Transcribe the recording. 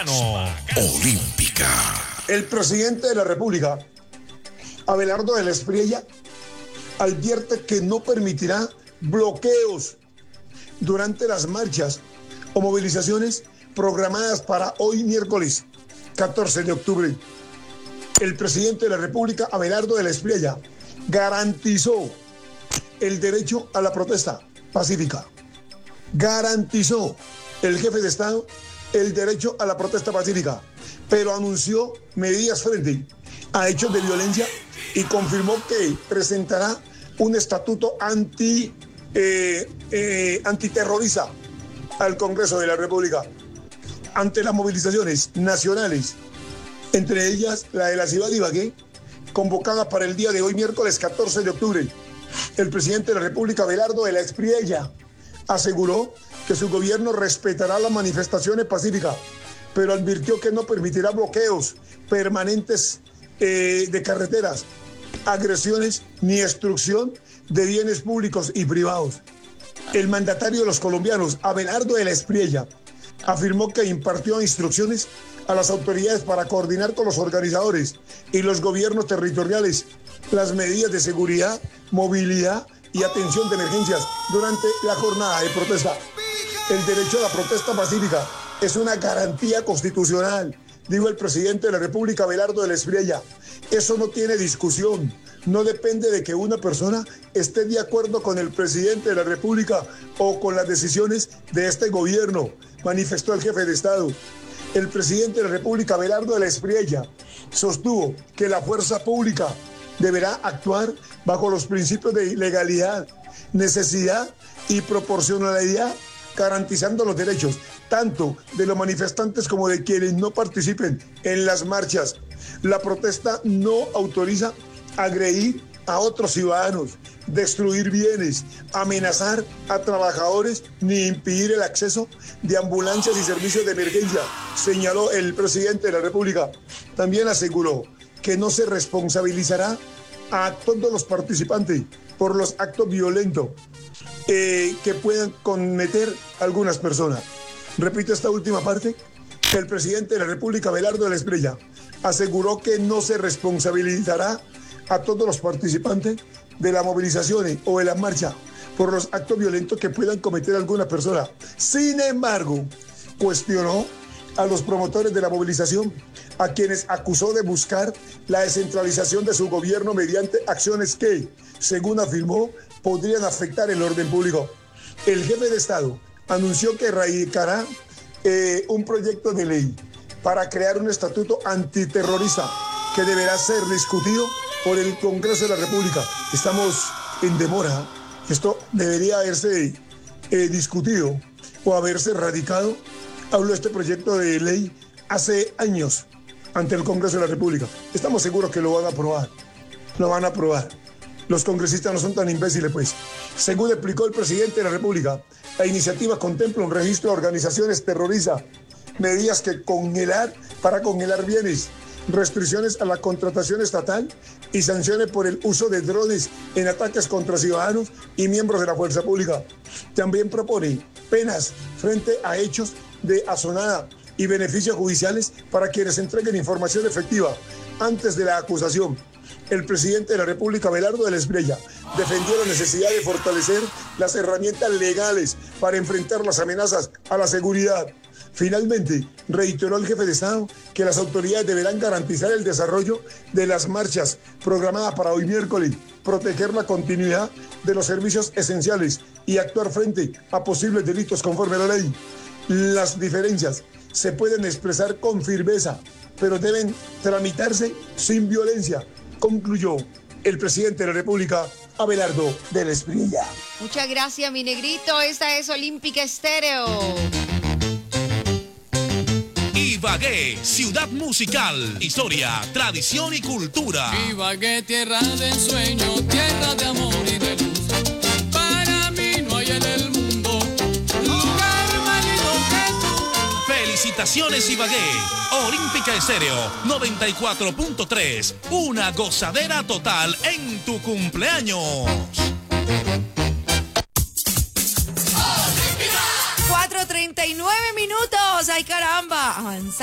bacano. Olímpica. El presidente de la República, Abelardo de la Espriella, advierte que no permitirá bloqueos durante las marchas o movilizaciones programadas para hoy miércoles 14 de octubre. El presidente de la República, Abelardo de la Espriella, garantizó el derecho a la protesta pacífica. Garantizó el jefe de Estado el derecho a la protesta pacífica, pero anunció medidas frente a hechos de violencia y confirmó que presentará un estatuto antiterrorista al Congreso de la República. Ante las movilizaciones nacionales, entre ellas la de la ciudad de Ibagué, convocada para el día de hoy, miércoles 14 de octubre, el presidente de la República, Abelardo de la Espriella, aseguró que su gobierno respetará las manifestaciones pacíficas, pero advirtió que no permitirá bloqueos permanentes de carreteras, agresiones ni destrucción de bienes públicos y privados. El mandatario de los colombianos, Abelardo de la Espriella, afirmó que impartió instrucciones a las autoridades para coordinar con los organizadores y los gobiernos territoriales las medidas de seguridad, movilidad y atención de emergencias durante la jornada de protesta. El derecho a la protesta pacífica es una garantía constitucional, dijo el presidente de la República, Abelardo de la Espriella. Eso no tiene discusión. No depende de que una persona esté de acuerdo con el presidente de la República o con las decisiones de este gobierno, manifestó el jefe de Estado. El presidente de la República, Abelardo de la Espriella, sostuvo que la fuerza pública deberá actuar bajo los principios de legalidad, necesidad y proporcionalidad, garantizando los derechos tanto de los manifestantes como de quienes no participen en las marchas. La protesta no autoriza agredir a otros ciudadanos, destruir bienes, amenazar a trabajadores ni impedir el acceso de ambulancias y servicios de emergencia, señaló el presidente de la República. También aseguró que no se responsabilizará a todos los participantes por los actos violentos que puedan cometer algunas personas. Repito esta última parte. El presidente de la República, Abelardo de la Espriella, aseguró que no se responsabilizará a todos los participantes de las movilizaciones o de la marcha por los actos violentos que puedan cometer alguna persona. Sin embargo, cuestionó a los promotores de la movilización, a quienes acusó de buscar la descentralización de su gobierno mediante acciones que, según afirmó, podrían afectar el orden público. El jefe de Estado anunció que radicará un proyecto de ley para crear un estatuto antiterrorista que deberá ser discutido por el Congreso de la República. Estamos en demora. Esto debería haberse discutido o haberse radicado. Habló este proyecto de ley hace años ante el Congreso de la República. Estamos seguros que lo van a aprobar. Lo van a aprobar. Los congresistas no son tan imbéciles, pues. Según explicó el presidente de la República, la iniciativa contempla un registro de organizaciones terroristas, medidas para congelar bienes, restricciones a la contratación estatal y sanciones por el uso de drones en ataques contra ciudadanos y miembros de la fuerza pública. También propone penas frente a hechos de asonada y beneficios judiciales para quienes entreguen información efectiva antes de la acusación. El presidente de la República, Abelardo de la Espriella, defendió la necesidad de fortalecer las herramientas legales para enfrentar las amenazas a la seguridad. Finalmente, reiteró el jefe de Estado que las autoridades deberán garantizar el desarrollo de las marchas programadas para hoy miércoles, proteger la continuidad de los servicios esenciales y actuar frente a posibles delitos conforme a la ley. Las diferencias se pueden expresar con firmeza, pero deben tramitarse sin violencia, concluyó el presidente de la República, Abelardo de la Espriella. Muchas gracias, mi negrito. Esta es Olímpica Estéreo. Ibagué, ciudad musical, historia, tradición y cultura. Ibagué, tierra de ensueño, tierra de amor y de luz. Para mí no hay en el mundo lugar más lindo que tú. Felicitaciones, Ibagué. Olímpica Estéreo 94.3. Una gozadera total en tu cumpleaños. 4:39 minutos. ¡Ay, caramba! Avanza.